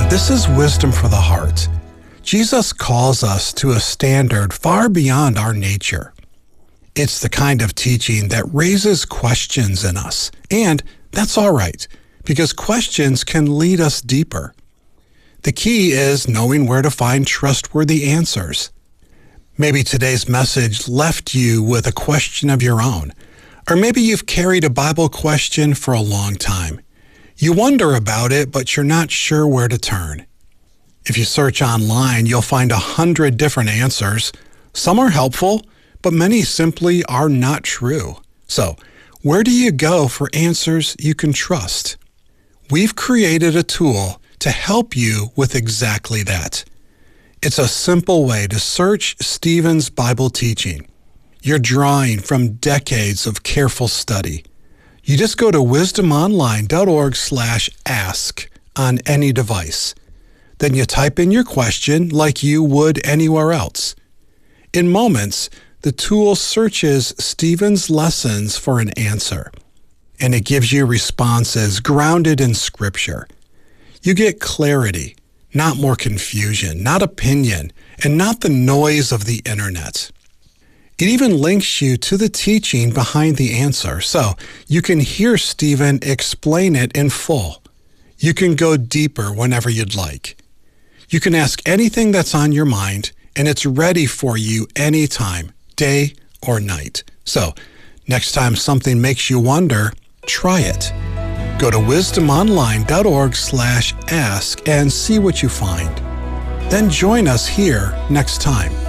This is Wisdom for the Heart. Jesus calls us to a standard far beyond our nature. It's the kind of teaching that raises questions in us, and that's all right, because questions can lead us deeper. The key is knowing where to find trustworthy answers. Maybe today's message left you with a question of your own, or maybe you've carried a Bible question for a long time. You wonder about it, but you're not sure where to turn. If you search online, you'll find 100 different answers. Some are helpful, but many simply are not true. So, where do you go for answers you can trust? We've created a tool to help you with exactly that. It's a simple way to search Stephen's Bible teaching. You're drawing from decades of careful study. You just go to wisdomonline.org/ask on any device. Then you type in your question like you would anywhere else. In moments, the tool searches Stephen's lessons for an answer, and it gives you responses grounded in Scripture. You get clarity, not more confusion, not opinion, and not the noise of the internet. It even links you to the teaching behind the answer, so you can hear Stephen explain it in full. You can go deeper whenever you'd like. You can ask anything that's on your mind, and it's ready for you anytime, day or night. So, next time something makes you wonder, try it. Go to wisdomonline.org/ask and see what you find. Then join us here next time.